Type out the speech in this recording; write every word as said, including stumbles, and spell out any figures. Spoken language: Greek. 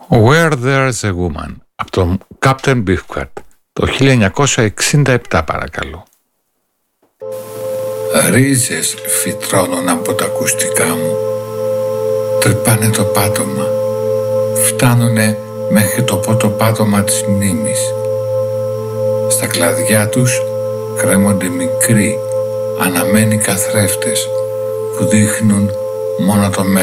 Where There's a Woman από τον Captain Beefheart το χίλια εννιακόσια εξήντα επτά, παρακαλώ. Ρίζες φυτρώνουν από τα ακουστικά μου, τρυπάνε το πάτωμα, φτάνουνε μέχρι το πρώτο πάτωμα της μνήμης. Στα κλαδιά τους κρέμονται μικροί, αναμένοι καθρέφτες που δείχνουν μόνο το μέλλον.